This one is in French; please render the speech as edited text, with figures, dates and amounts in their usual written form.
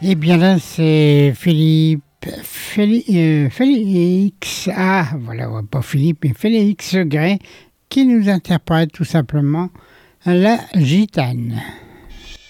Eh bien là, c'est Félix, voilà, ouais, pas Philippe, mais Félix Gray qui nous interprète tout simplement La Gitane.